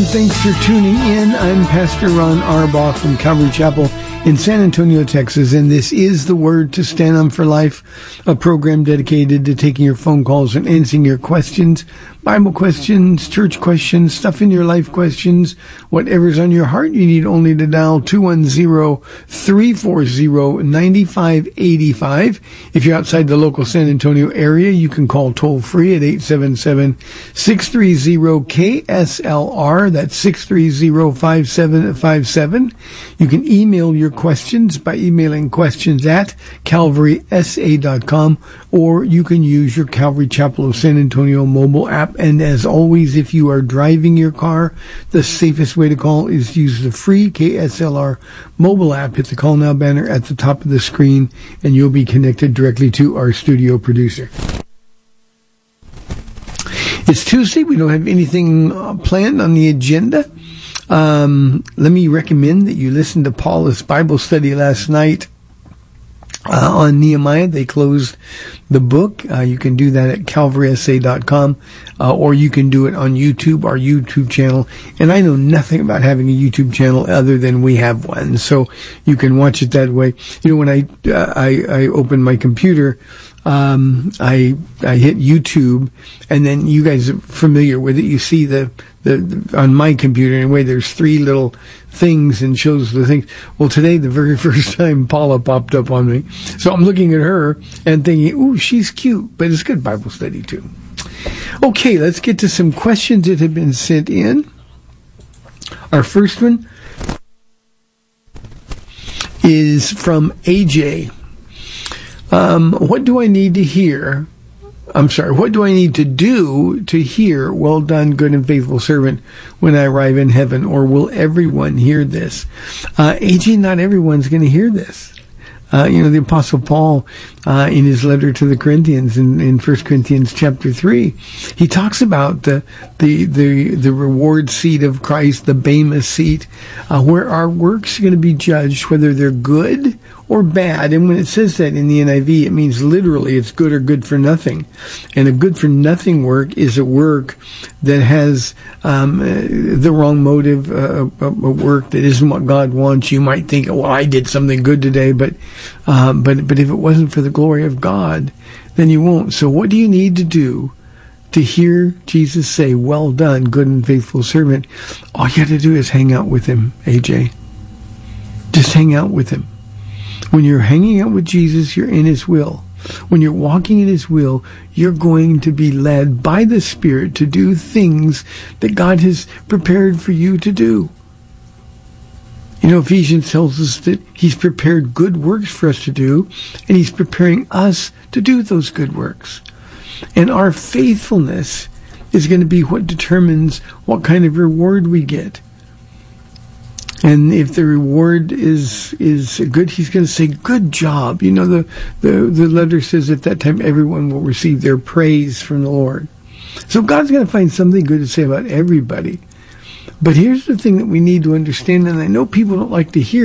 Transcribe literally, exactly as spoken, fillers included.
Thanks for tuning in. I'm Pastor Ron Arbaugh from Calvary Chapel in San Antonio, Texas, and this is The Word to Stand On for Life, a program dedicated to taking your phone calls and answering your questions, Bible questions, church questions, stuff in your life questions, whatever's on your heart. You need only to dial two one zero, three four zero, nine five eight five. If you're outside the local San Antonio area, you can call toll free at eight seven seven, six three zero, K S L R. That's six three zero, five seven five seven. You can email your questions by emailing questions at calvary s a dot com, or you can use your Calvary Chapel of San Antonio mobile app. And as always, if you are driving your car, the safest way to call is to use the free K S L R mobile app. Hit the Call Now banner at the top of the screen, and you'll be connected directly to our studio producer. It's Tuesday. We don't have anything uh, planned on the agenda. Um, let me recommend that you listen to Paula's Bible study last night uh, on Nehemiah. They closed the book. Uh, you can do that at calvary s a dot com, uh, or you can do it on YouTube, our YouTube channel. And I know nothing about having a YouTube channel other than we have one, so you can watch it that way. You know, when I uh, I, I open my computer, um, I I hit YouTube, and then you guys are familiar with it. You see the The, the, on my computer anyway, there's three little things and shows the things. Well, today, the very first time Paula popped up on me. So I'm looking at her and thinking, ooh, she's cute, but it's good Bible study too. Okay, let's get to some questions that have been sent in. Our first one is from A J. Um, what do I need to hear? I'm sorry, what do I need to do to hear, well done, good and faithful servant, when I arrive in heaven? Or will everyone hear this? Uh, A J, not everyone's going to hear this. Uh, you know, the Apostle Paul, uh, in his letter to the Corinthians in, in First Corinthians chapter three, he talks about the, the, the, the reward seat of Christ, the Bema seat, uh, where our works are going to be judged, whether they're good or bad. And when it says that in the N I V, it means literally it's good or good for nothing. And a good for nothing work is a work that has um, the wrong motive, uh, a, a work that isn't what God wants. You might think, well, I did something good today, but um, but but if it wasn't for the glory of God, then you won't. So what do you need to do to hear Jesus say, well done, good and faithful servant? All you have to do is hang out with him, A J. Just hang out with him. When you're hanging out with Jesus, you're in his will. When you're walking in his will, you're going to be led by the Spirit to do things that God has prepared for you to do. You know, Ephesians tells us that he's prepared good works for us to do, and he's preparing us to do those good works. And our faithfulness is going to be what determines what kind of reward we get. And if the reward is is good, he's going to say, good job. You know, the, the, the letter says at that time everyone will receive their praise from the Lord. So God's going to find something good to say about everybody. But here's the thing that we need to understand, and I know people don't like to hear